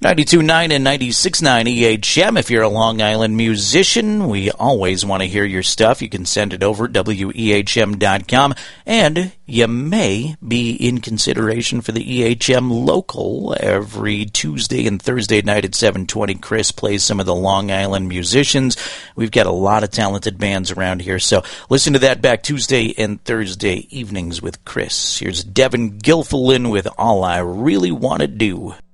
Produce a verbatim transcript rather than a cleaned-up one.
ninety-two point nine and ninety-six point nine E H M. If you're a Long Island musician, we always want to hear your stuff. You can send it over W E H M dot com, and you may be in consideration for the E H M Local. Every Tuesday and Thursday night at seven twenty, Chris plays some of the Long Island musicians. We've got a lot of talented bands around here, so listen to that back Tuesday and Thursday evenings with Chris. Here's Devin Gilfillan with All I Really Want to Do.